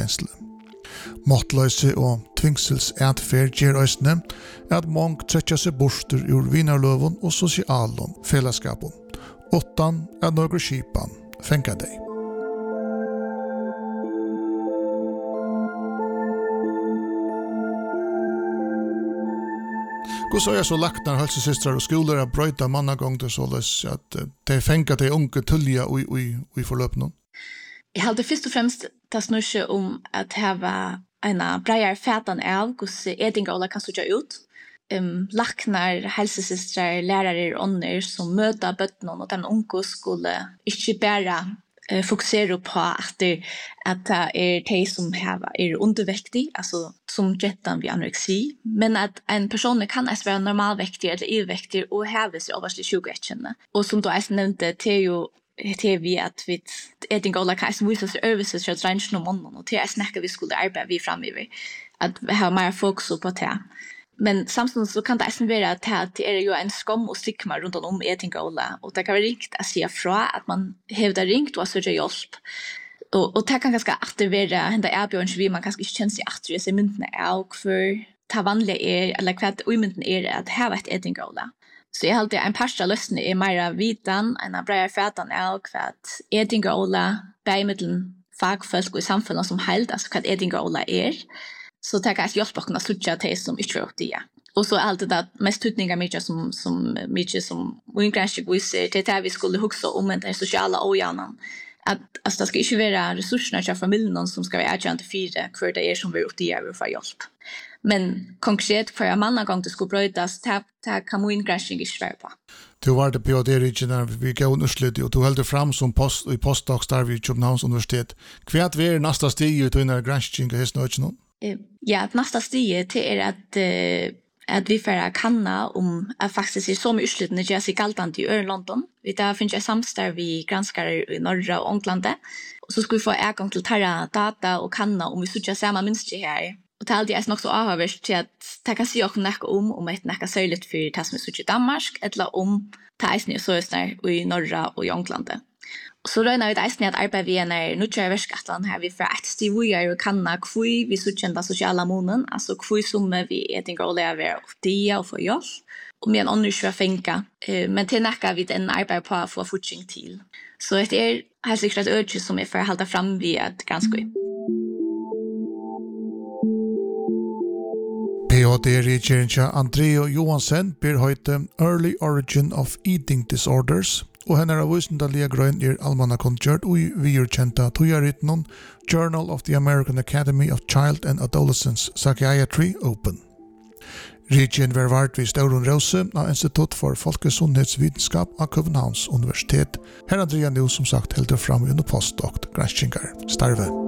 kjensle. Måttløse og tvingsels atfer gjør øsne at mång trekker seg borster ur vinarløven og sosialen fellesskapen, utan at noen skipan fengar deg. Hvordan er så lagt når helsesystrar og skoler har brøyta mannagång til således at de fengar de unge tulja i forløpene? Jeg halte først og fremst ta snurse om at hava en breier fætan av hvordan edingola kan sutja ut. Laknar, helsesystrar, lærere og ånder som møter bøttene og den unge skulle ikke bare fokusere på at det de som er undervektig, altså som jettan vid anoreksi, men at en person kan være normalvektig eller ivektig og have seg overslig sjuketkjenne. Og som du nevnte, det er jo vi at vi edingola kan vise seg øvelses for at rensjen og månen, og det er snakker vi skulle arbeide vi fremover, at vi har mer fokus på det. Men samtidig så kan det være at det er jo en skam og stigma rundt om edingola, og det kan være ringt å si fra at man hevder ringt og søker hjelp. Og det kan ganske aktivere henne erbjørn vi man kanskje ikke kjenner seg aktivere seg myndene av for det vanlige eller hva umynden at her var et edingola. Så jeg halte en parst av løsene mer vitan, en breier fætan av hva edingola beimiddelen fagfolk og i samfunnet som held, altså hva edingola Så det kan hjelpe å kunne slutte til som ikke var det. Og så er det mest tydninger mye som Wingranskig viser til det vi skulle huske om den sosiale ågjernen. At altså, det skal ikke være ressursene til familien som skal være erkjent til fire hver det som vil det for hjelp. Men konkret for en mann gang det skulle brøydes, det kan Wingranskig ikke være på. Du var det PhD-regionen vi gav underslut, og du held det fram som i postdocs der ved Københavns Universitet. Hva er næsta stig ut under granskning av hesten og ikke noen? Ja, nästa steg till att vi får kanna om att faktiskt så med utslutande Jesse Galtant i London. Vi där finns jag samstarv vi granskare i norra och England. Och så ska vi få tillgång till data och kanna om vi söker samma mönster här. Och det är nog så avhörst till att det kan se också näka om ett näka söjligt för det som vi söker i Danmark eller om det är så är i norra och England. Så røyner vi deisne at arbeid vi nødvendig verskatlan her vi fra et stiv vi og kanna kvui vi suttjenda sosiale månen, altså kvui som vi etingar og lever og dia og få hjelp, og med en åndersva fenka, men til nekka vi den arbeid på å få fortjeng til. Så det er helt sikkert et ødje som vi får halda fram vi et granskoi. PhD-regjeringa Andrea Johansen ber høyte Early Origin of Eating Disorders, og henne er vysendalige grøn almanakondgjørt og vi kjenta tojaritten Journal of the American Academy of Child and Adolescent Psychiatry Open. Region var vart vid Stauron Rose av Institutt for Folkesunnhetsvitenskap av Københavns Universitet. Her Andrea nu som sagt heldur fram under postdokt granskingar starve.